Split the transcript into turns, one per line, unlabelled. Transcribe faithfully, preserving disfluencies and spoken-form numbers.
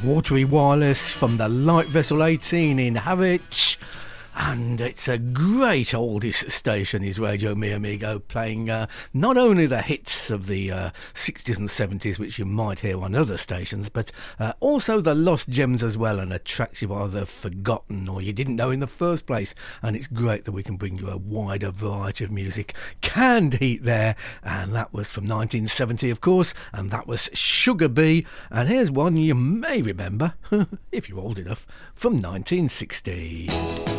Watery Wireless from the Light Vessel eighteen in Harwich. And it's a great oldest station, is Radio Mi Amigo, playing uh, not only the hits of the uh, sixties and seventies, which you might hear on other stations, but uh, also the lost gems as well, and the tracks you've either forgotten or you didn't know in the first place. And it's great that we can bring you a wider variety of music. Canned Heat there, and that was from nineteen seventy, of course, and that was Sugar Bee. And here's one you may remember, if you're old enough, from nineteen sixty.